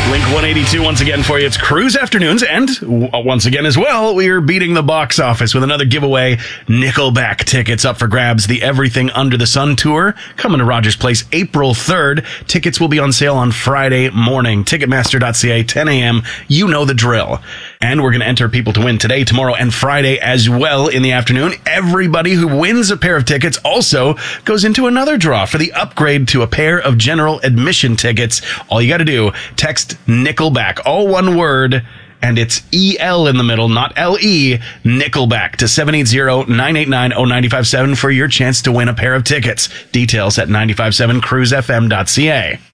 Blink 182 once again for you. It's Cruise Afternoons, and once again as well, we are beating the box office with another giveaway. Nickelback tickets up for grabs. The Everything Under the Sun tour coming to Rogers Place April 3rd. Tickets will be on sale on Friday morning. Ticketmaster.ca, 10 a.m. You know the drill. And we're going to enter people to win today, tomorrow, and Friday as well in the afternoon. Everybody who wins a pair of tickets also goes into another draw for the upgrade to a pair of general admission tickets. All you got to do, text Nickelback, all one word, and it's EL in the middle, not LE, Nickelback to 780-989-0957 for your chance to win a pair of tickets. Details at 957cruisefm.ca.